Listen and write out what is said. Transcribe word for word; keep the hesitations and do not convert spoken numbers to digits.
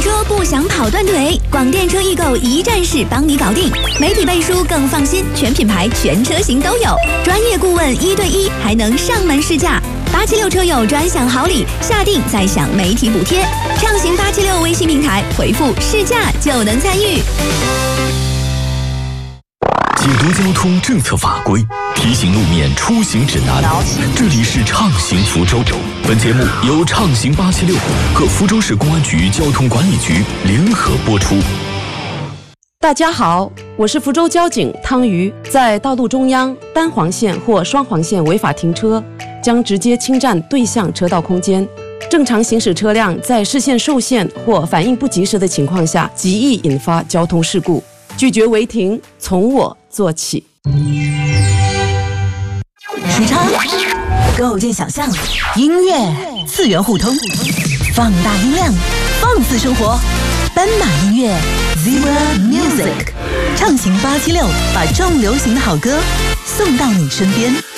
车不想跑断腿，广电车易购一站式帮你搞定，媒体背书更放心，全品牌全车型都有，专业顾问一对一，还能上门试驾。八七六车友专享好礼，下定再享媒体补贴。畅行八七六微信平台回复试驾就能参与。 解读交通政策法规，提醒路面出行指南。这里是畅行福州，本节目由畅行八七六和福州市公安局交通管理局联合播出。 大家好，我是福州交警汤瑜。在道路中央单黄线或双黄线违法停车，将直接侵占对向车道空间。正常行驶车辆在视线受限或反应不及时的情况下，极易引发交通事故。拒绝违停，从我做起。 时差构建想象，音乐次元互通，放大音量，放肆生活。斑马音乐 Zebra Music， 畅行八七六，把重流行的好歌送到你身边。